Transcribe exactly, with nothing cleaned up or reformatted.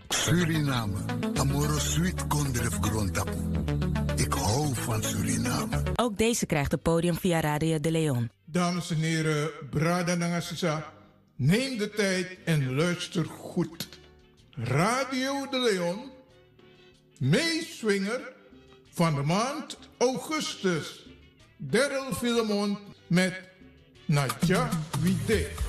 Suriname, Amoro Sweet Kondref Grondtapu. Ik hou van Suriname. Ook deze krijgt het podium via Radio de Leon. Dames en heren, Brada Nangasisa, neem de tijd en luister goed. Radio de Leon, meeswinger van de maand augustus. Daryl Filemon met Nadja Wide.